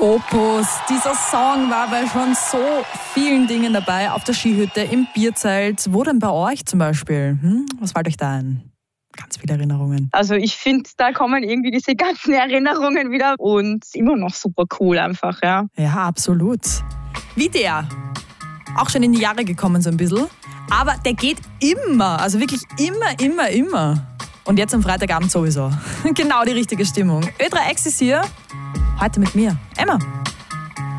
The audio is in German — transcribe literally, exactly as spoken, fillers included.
Opus. Dieser Song war bei schon so vielen Dingen dabei. Auf der Skihütte, im Bierzelt. Wo denn bei euch zum Beispiel? Hm? Was fällt euch da ein? Ganz viele Erinnerungen. Also ich finde, da kommen irgendwie diese ganzen Erinnerungen wieder und immer noch super cool einfach, ja. Ja, absolut. Wie der. Auch schon in die Jahre gekommen so ein bisschen. Aber der geht immer, also wirklich immer, immer, immer. Und jetzt am Freitagabend sowieso. Genau die richtige Stimmung. Ö drei X ist hier. Heute mit mir, Emma.